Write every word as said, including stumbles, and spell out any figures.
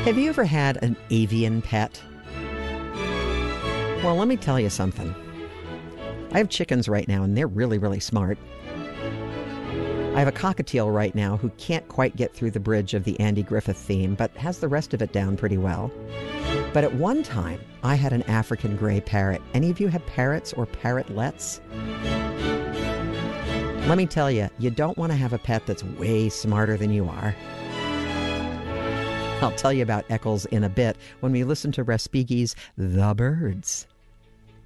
Have you ever had an avian pet? Well, let me tell you something. I have chickens right now, and they're really, really smart. I have a cockatiel right now who can't quite get through the bridge of the Andy Griffith theme, but has the rest of it down pretty well. But at one time, I had an African gray parrot. Any of you have parrots or parrotlets? Let me tell you, you don't want to have a pet that's way smarter than you are. I'll tell you about Eccles in a bit when we listen to Respighi's The Birds.